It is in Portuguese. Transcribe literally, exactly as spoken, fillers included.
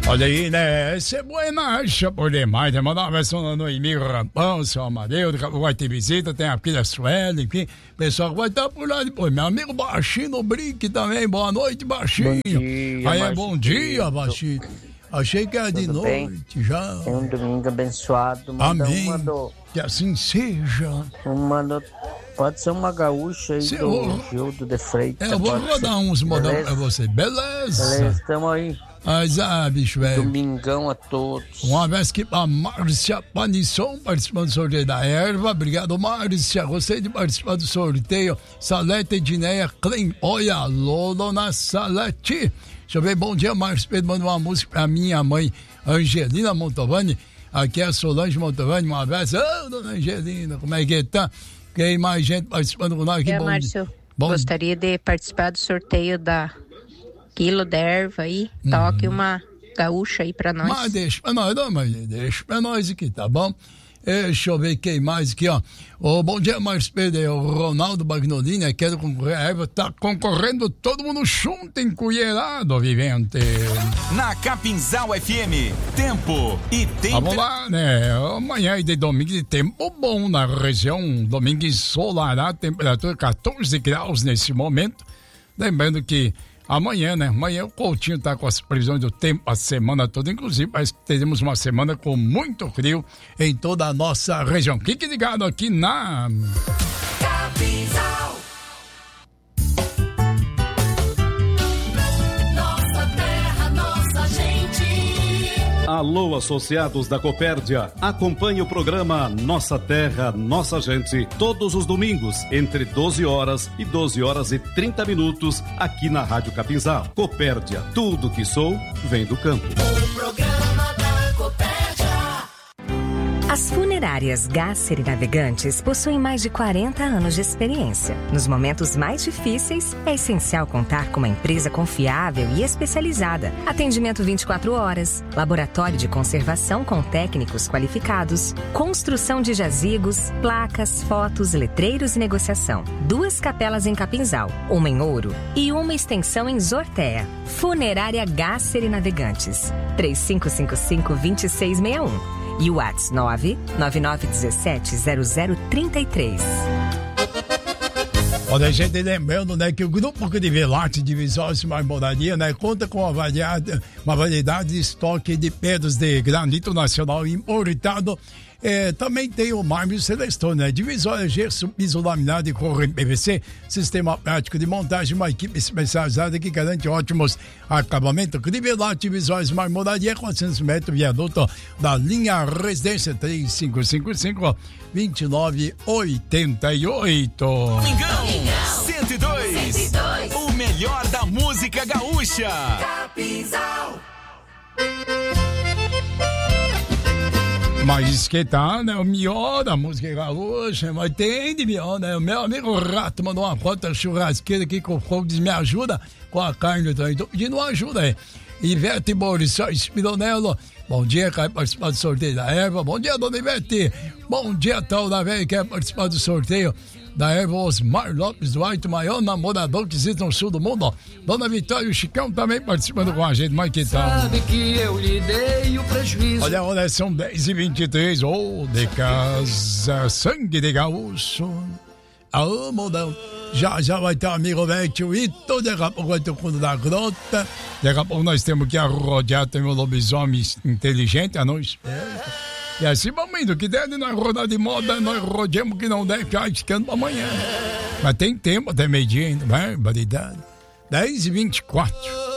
Olha aí, né? Esse é buenacha por demais, né? Mandar uma versão no Emílio Rampão, seu Amadeu, vai ter visita, tem a filha Sueli, enfim. O pessoal vai estar por lá depois. Meu amigo Baixinho no Brinque também, boa noite, Baixinho. Bom dia, aí é bom dia, Baixinho. Achei que era de Tudo noite bem? já. Tem um domingo abençoado. Manda Amém. Uma do, que assim seja. uma do, pode ser uma gaúcha aí Seu... do Gildo de Freitas. É, eu vou pode rodar ser. uns modão Beleza? pra você. Beleza. Beleza, tamo aí. Mas, ah, bicho, velho. Domingão a todos. Uma vez que a Márcia Panisson participando do sorteio da erva. Obrigado, Márcia. Gostei de participar do sorteio. Salete Edneia Clem. Olha, Lolo na Salete. Deixa eu ver. Bom dia, Márcio Pedro. Manda uma música pra minha mãe, Angelina Montovani. Aqui é a Solange Montovani. Uma vez. Ô, oh, dona Angelina, como é que tá? Tem mais gente participando com nós aqui. É, bom Márcio, bom... gostaria de participar do sorteio da quilo de erva aí. Uhum. Toque uma gaúcha aí pra nós. Mas deixa pra nós, não, mas deixa pra nós aqui, tá bom? Deixa eu ver quem mais aqui, ó. Oh, bom dia, Márcio Pedro. É o Ronaldo Bagnolini, quero concorrer a erva. Tá concorrendo todo mundo junto, encolherado, vivente. Na Capinzal F M, tempo e tempo. Vamos lá, né? Amanhã e de domingo de tempo bom na região. Domingo ensolarado, temperatura catorze graus nesse momento. Lembrando que amanhã, né? Amanhã o Coutinho tá com as previsões do tempo a semana toda, inclusive, mas teremos uma semana com muito frio em toda a nossa região. Fique ligado aqui na Capinzal. Nossa terra, nossa gente. Alô, associados da Copérdia, acompanhe o programa Nossa Terra, Nossa Gente, todos os domingos, entre doze horas e doze horas e trinta minutos, aqui na Rádio Capinzal. Copérdia, tudo que sou, vem do campo. O programa da Copérdia. As funerárias Gasser e Navegantes possuem mais de quarenta anos de experiência. Nos momentos mais difíceis, é essencial contar com uma empresa confiável e especializada. Atendimento vinte e quatro horas, laboratório de conservação com técnicos qualificados, construção de jazigos, placas, fotos, letreiros e negociação. Duas capelas em Capinzal, uma em Ouro e uma extensão em Zortea. Funerária Gasser e Navegantes. três cinco cinco cinco, dois seis seis um. E o WhatsApp nove nove nove um sete zero zero três três. Olha, a gente lembrando, né, que o Grupo Crivellati de Viçosa e Marmoraria, né, conta com uma variedade, uma variedade de estoque de pedras de granito nacional importado. É, também tem o mármore Celestone, né? Divisória, gesso, piso laminado e corrente P V C, sistema prático de montagem, uma equipe especializada que garante ótimos acabamentos. Crivellati, Divisórias, Marmoraria, quatrocentos metros, viaduto da linha Residência, três cinco cinco cinco, dois nove oito oito. Domingão, cento e dois, cento e dois, o melhor da música gaúcha. Capinzal. Mas que tá, né? O melhor da música gaúcha, mas tem de melhor, né? O meu amigo Rato mandou uma foto da churrasqueira aqui com o fogo, diz: me ajuda com a carne, então tô pedindo ajuda aí. Ivete Borisóis Spironello, bom dia, quer participar do sorteio da erva. Bom dia, dona Ivete. Bom dia, tal da velha, quer participar do sorteio da erva. Osmar Lopes Duarte, o maior namorador que existe no sul do mundo. Dona Vitória e o Chicão também participando com a gente, mas que tal? Sabe que eu lhe dei o prejuízo. Olha, olha, são dez e vinte e três, ô, oh, de casa, sangue de gaúcho. Alô, modão. Já, já vai ter um amigo velho, tio Ito, daqui a pouco vai ter o fundo da grota. Daqui a pouco nós temos que arrodear também o lobisomem inteligente, a não espera. E assim vamos indo, que der de nós rodar de moda, nós rodeamos que não der, ficar ficando pra amanhã. Mas tem tempo até meio-dia ainda, barbaridade. dez e vinte e quatro.